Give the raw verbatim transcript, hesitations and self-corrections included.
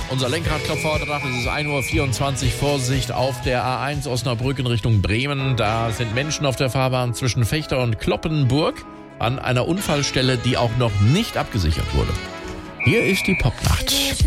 Unser Lenkradklopfer heute Nacht, es ist ein Uhr vierundzwanzig, Vorsicht auf der A eins Osnabrück in Richtung Bremen. Da sind Menschen auf der Fahrbahn zwischen Fechter und Kloppenburg an einer Unfallstelle, die auch noch nicht abgesichert wurde. Hier ist die Popnacht.